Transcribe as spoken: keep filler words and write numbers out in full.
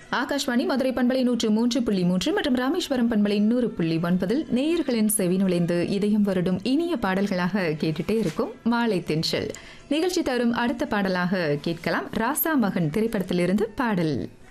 ஆகாஷ்வாணி மதுரை பண்பலை நூற்று மூன்று புள்ளி மூன்று மற்றும் ராமேஸ்வரம் பண்பலை நூறு புள்ளி ஒன்பதில் நேயர்களின் செவி நுழைந்து இதயம் வருடும் இனிய பாடல்களாக கேட்டுட்டே இருக்கும் மாலை தென்றல் நிகழ்ச்சி தரும் அடுத்த பாடலாக கேட்கலாம். ராசா மகன் திரைப்படத்திலிருந்து பாடல்.